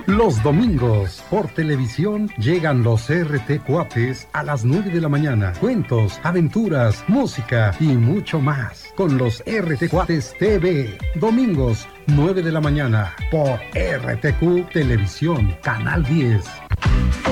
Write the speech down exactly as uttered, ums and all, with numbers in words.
Los domingos, por televisión, llegan los R T Cuates a las nueve de la mañana. Cuentos, aventuras, música y mucho más. Con los R T Cuates T V. Domingos, nueve de la mañana, por R T Q Televisión, Canal diez.